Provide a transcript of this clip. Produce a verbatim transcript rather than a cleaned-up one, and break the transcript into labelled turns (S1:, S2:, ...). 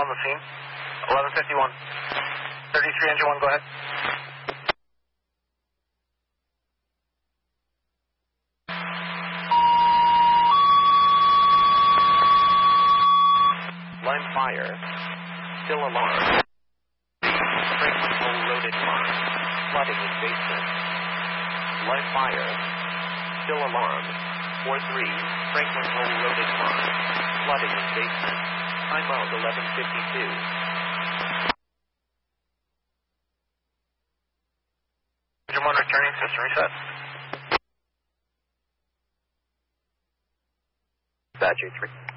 S1: on the scene. eleven fifty-one. thirty-three, engine one, go ahead.
S2: Line fire. Still alarm. Franklin Hole loaded line. Flooding in basement. Line fire. Still alarm. four three. Franklin Hole loaded line. Flooding in basement. Time out eleven fifty-two.
S1: Engine one returning, system reset.
S2: Badger three.